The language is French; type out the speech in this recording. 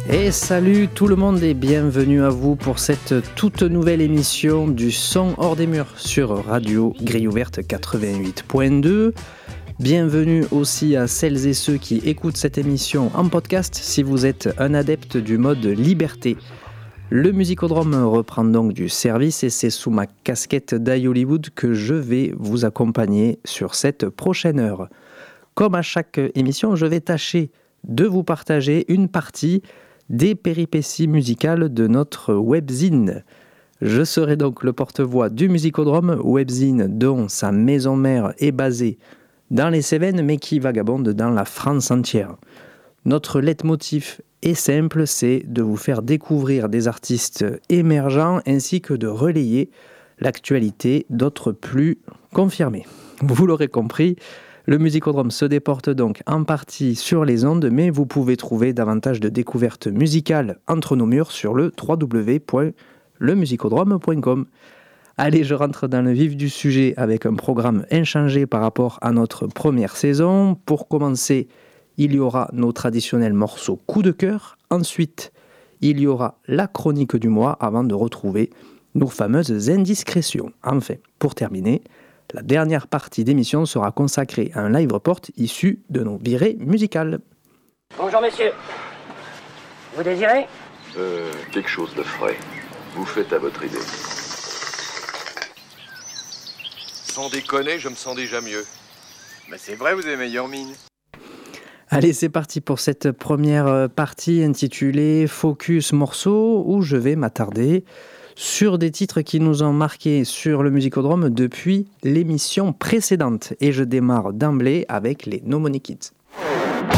Et salut tout le monde et bienvenue à vous pour cette toute nouvelle émission du Son hors des murs sur Radio Grille Ouverte 88.2. Bienvenue aussi à celles et ceux qui écoutent cette émission en podcast si vous êtes un adepte du mode liberté. Le Musicodrome reprend donc du service et c'est sous ma casquette d'Eye Hollywood que je vais vous accompagner sur cette prochaine heure. Comme à chaque émission, je vais tâcher de vous partager une partie des péripéties musicales de notre webzine. Je serai donc le porte-voix du Musicodrome, webzine dont sa maison mère est basée dans les Cévennes mais qui vagabonde dans la France entière. Notre leitmotiv est simple, c'est de vous faire découvrir des artistes émergents ainsi que de relayer l'actualité d'autres plus confirmés. Vous l'aurez compris, le Musicodrome se déporte donc en partie sur les ondes, mais vous pouvez trouver davantage de découvertes musicales entre nos murs sur le www.lemusicodrome.com. Allez, je rentre dans le vif du sujet avec un programme inchangé par rapport à notre première saison. Pour commencer, il y aura nos traditionnels morceaux coup de cœur. Ensuite, il y aura la chronique du mois avant de retrouver nos fameuses indiscrétions. Enfin, pour terminer, la dernière partie d'émission sera consacrée à un live report issu de nos virées musicales. Bonjour messieurs. Vous désirez ? Quelque chose de frais. Vous faites à votre idée. Sans déconner, je me sens déjà mieux. Mais c'est vrai, vous avez meilleure mine. Allez, c'est parti pour cette première partie intitulée Focus morceau où je vais m'attarder sur des titres qui nous ont marqués sur le Musicodrome depuis l'émission précédente. Et je démarre d'emblée avec les No Money Kids.